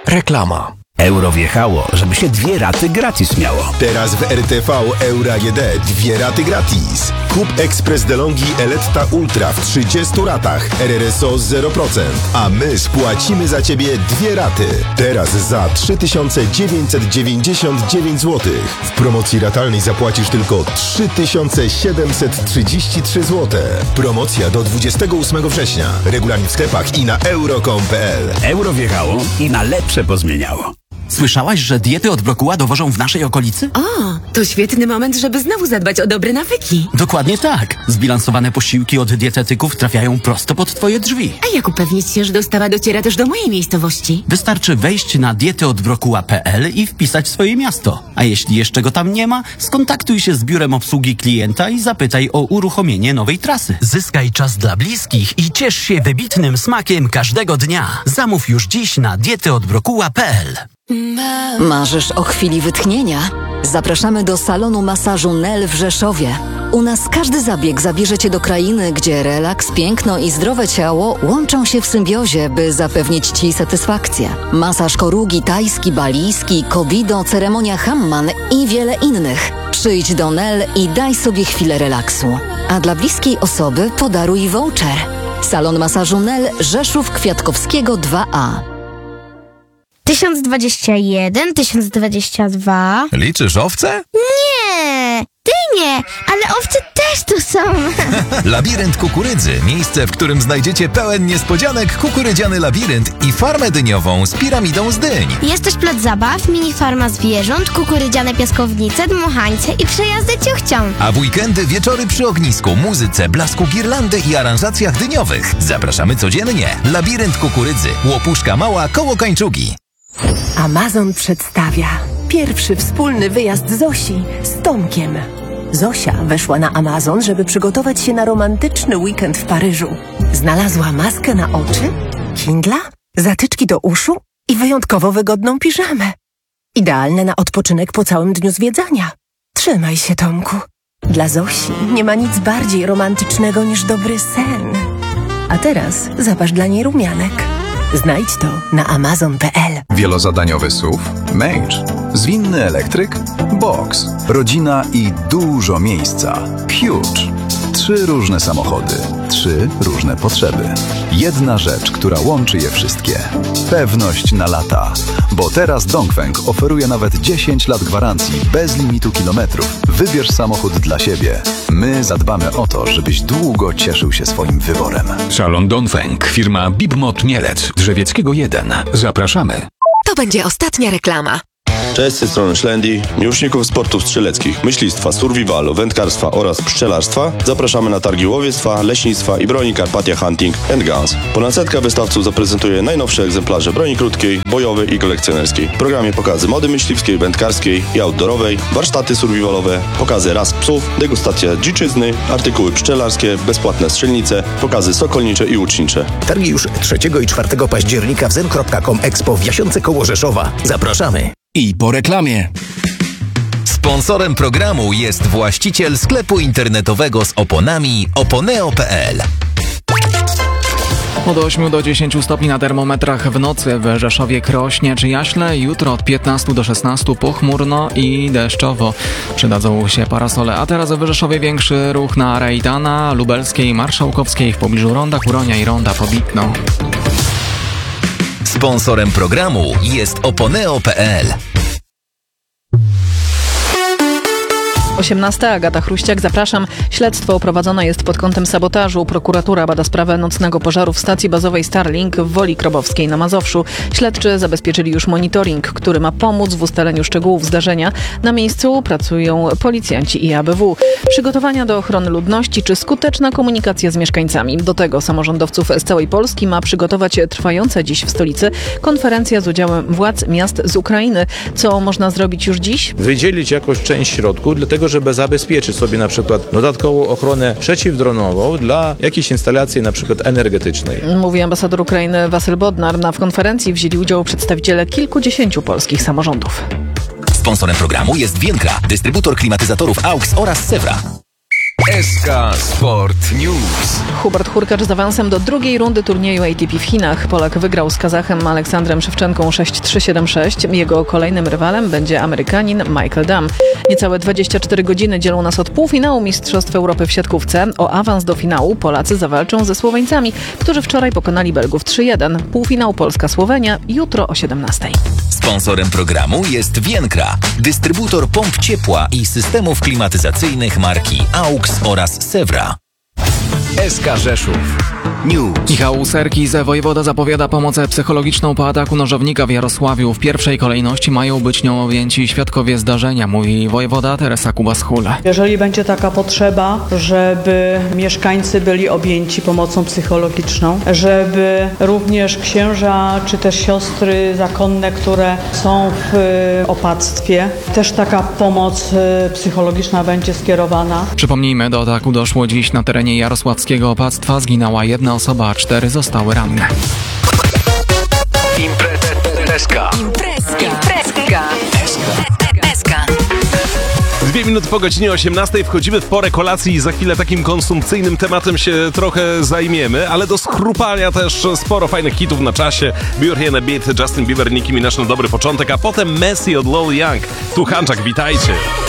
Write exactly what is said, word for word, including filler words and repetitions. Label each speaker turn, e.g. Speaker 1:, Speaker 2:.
Speaker 1: Reklama.
Speaker 2: Euro wjechało, żeby się dwie raty gratis miało.
Speaker 3: Teraz w R T V Euro A G D dwie raty gratis. Kup Express DeLonghi Eletta Ultra w trzydziestu ratach, R R S O zero procent, a my spłacimy za Ciebie dwie raty. Teraz za trzy tysiące dziewięćset dziewięćdziesiąt dziewięć złotych. W promocji ratalnej zapłacisz tylko trzy tysiące siedemset trzydzieści trzy złote. Promocja do dwudziestego ósmego września. Regulamin w sklepach i na euro kropka com kropka p l.
Speaker 2: Euro wjechało i na lepsze pozmieniało.
Speaker 4: Słyszałaś, że diety od brokuła dowożą w naszej okolicy?
Speaker 5: O, to świetny moment, żeby znowu zadbać o dobre nawyki.
Speaker 4: Dokładnie tak. Zbilansowane posiłki od dietetyków trafiają prosto pod twoje drzwi.
Speaker 5: A jak upewnić się, że dostawa dociera też do mojej miejscowości?
Speaker 4: Wystarczy wejść na diety od brokuła kropka p l i wpisać swoje miasto. A jeśli jeszcze go tam nie ma, skontaktuj się z biurem obsługi klienta i zapytaj o uruchomienie nowej trasy. Zyskaj czas dla bliskich i ciesz się wybitnym smakiem każdego dnia. Zamów już dziś na diety od brokuła kropka p l.
Speaker 6: Marzysz o chwili wytchnienia? Zapraszamy do salonu masażu Nel w Rzeszowie. U nas każdy zabieg zabierze Cię do krainy, gdzie relaks, piękno i zdrowe ciało łączą się w symbiozie, by zapewnić Ci satysfakcję. Masaż korugi, tajski, balijski, kobido, ceremonia Hamman i wiele innych. Przyjdź do Nel i daj sobie chwilę relaksu. A dla bliskiej osoby podaruj voucher. Salon masażu Nel Rzeszów Kwiatkowskiego dwa a.
Speaker 7: tysiąc dwadzieścia jeden, tysiąc dwadzieścia dwa.
Speaker 1: Liczysz owce?
Speaker 7: Nie, ty nie, ale owce też tu są.
Speaker 1: Labirynt kukurydzy. Miejsce, w którym znajdziecie pełen niespodzianek kukurydziany labirynt i farmę dyniową z piramidą z dyń.
Speaker 7: Jest też plac zabaw, mini farma zwierząt, kukurydziane piaskownice, dmuchańce i przejazdy ciuchcią.
Speaker 1: A w weekendy wieczory przy ognisku, muzyce, blasku girlandy i aranżacjach dyniowych. Zapraszamy codziennie. Labirynt kukurydzy. Łopuszka mała koło Kańczugi.
Speaker 8: Amazon przedstawia pierwszy wspólny wyjazd Zosi z Tomkiem. Zosia weszła na Amazon, żeby przygotować się na romantyczny weekend w Paryżu. Znalazła maskę na oczy, Kindla, zatyczki do uszu i wyjątkowo wygodną piżamę. Idealne na odpoczynek po całym dniu zwiedzania. Trzymaj się, Tomku. Dla Zosi nie ma nic bardziej romantycznego niż dobry sen. A teraz zapasz dla niej rumianek. Znajdź to na amazon kropka p l.
Speaker 9: Wielozadaniowy S U V? Mage. Zwinny elektryk? Box. Rodzina i dużo miejsca. Huge. Trzy różne samochody. Trzy różne potrzeby. Jedna rzecz, która łączy je wszystkie. Pewność na lata. Bo teraz Dongfeng oferuje nawet dziesięć lat gwarancji bez limitu kilometrów. Wybierz samochód dla siebie. My zadbamy o to, żebyś długo cieszył się swoim wyborem.
Speaker 10: Salon Dongfeng, firma Bibmot Mielec, Drzewieckiego jeden. Zapraszamy.
Speaker 5: To będzie ostatnia reklama.
Speaker 11: Cześć, z tej strony Szlendi, miłośników sportów strzeleckich, myślistwa, survivalu, wędkarstwa oraz pszczelarstwa zapraszamy na targi łowiectwa, leśnictwa i broni Carpathia Hunting and Guns. Ponad setka wystawców zaprezentuje najnowsze egzemplarze broni krótkiej, bojowej i kolekcjonerskiej. W programie pokazy mody myśliwskiej, wędkarskiej i outdoorowej, warsztaty survivalowe, pokazy ras psów, degustacja dziczyzny, artykuły pszczelarskie, bezpłatne strzelnice, pokazy sokolnicze i łucznicze.
Speaker 2: Targi już trzeciego i czwartego października w zen kropka com Expo w Jasiące koło Rzeszowa. Zapraszamy.
Speaker 1: I po reklamie. Sponsorem programu jest właściciel sklepu internetowego z oponami oponeo kropka p l.
Speaker 12: Od ośmiu do dziesięciu stopni na termometrach w nocy w Rzeszowie, Krośnie czy Jaśle. Jutro od piętnastu do szesnastu pochmurno i deszczowo. Przydadzą się parasole. A teraz w Rzeszowie większy ruch na Rejdana, Lubelskiej, Marszałkowskiej w pobliżu Ronda Kuronia i Ronda Pobitno.
Speaker 1: Sponsorem programu jest oponeo kropka p l.
Speaker 13: osiemnasta. Agata Chruściak, zapraszam. Śledztwo prowadzone jest pod kątem sabotażu. Prokuratura bada sprawę nocnego pożaru w stacji bazowej Starlink w Woli Krobowskiej na Mazowszu. Śledczy zabezpieczyli już monitoring, który ma pomóc w ustaleniu szczegółów zdarzenia. Na miejscu pracują policjanci i A B W. Przygotowania do ochrony ludności czy skuteczna komunikacja z mieszkańcami. Do tego samorządowców z całej Polski ma przygotować trwająca dziś w stolicy konferencja z udziałem władz miast z Ukrainy. Co można zrobić już dziś?
Speaker 14: Wydzielić jakąś część środków, dlatego żeby zabezpieczyć sobie na przykład dodatkową ochronę przeciwdronową dla jakiejś instalacji na przykład energetycznej.
Speaker 13: Mówi ambasador Ukrainy Wasyl Bodnar. Na w konferencji wzięli udział przedstawiciele kilkudziesięciu polskich samorządów.
Speaker 1: Sponsorem programu jest Vienkra, dystrybutor klimatyzatorów A U X oraz Sewra.
Speaker 15: S K Sport News.
Speaker 13: Hubert Hurkacz z awansem do drugiej rundy turnieju A T P w Chinach. Polak wygrał z Kazachem Aleksandrem Szewczenką sześć trzy siedem sześć. Jego kolejnym rywalem będzie Amerykanin Michael Damm. Niecałe dwadzieścia cztery godziny dzielą nas od półfinału Mistrzostw Europy w siatkówce. O awans do finału Polacy zawalczą ze Słoweńcami, którzy wczoraj pokonali Belgów trzy jeden. Półfinał Polska-Słowenia jutro o siedemnastej.
Speaker 1: Sponsorem programu jest Vienkra, dystrybutor pomp ciepła i systemów klimatyzacyjnych marki AUX oraz Sewra.
Speaker 15: S K Rzeszów News.
Speaker 12: Michał Serkis, wojewoda zapowiada pomoc psychologiczną po ataku nożownika w Jarosławiu. W pierwszej kolejności mają być nią objęci świadkowie zdarzenia, mówi wojewoda Teresa Kubas-Hul.
Speaker 16: Jeżeli będzie taka potrzeba, żeby mieszkańcy byli objęci pomocą psychologiczną, żeby również księża czy też siostry zakonne, które są w opactwie, też taka pomoc psychologiczna będzie skierowana.
Speaker 12: Przypomnijmy, do ataku doszło dziś na terenie jarosławskiego opactwa. Zginęła jedna osoba, a cztery zostały ranne.
Speaker 15: Imprezka.
Speaker 5: Imprezka. Imprezka.
Speaker 17: Dwie minuty po godzinie osiemnastej wchodzimy w porę kolacji i za chwilę takim konsumpcyjnym tematem się trochę zajmiemy, ale do schrupania też sporo fajnych hitów na czasie. Beauty and a Beat, Justin Bieber, Nicki Minaj na dobry początek, a potem Messi od Lil Young. Tu Hanczak, witajcie.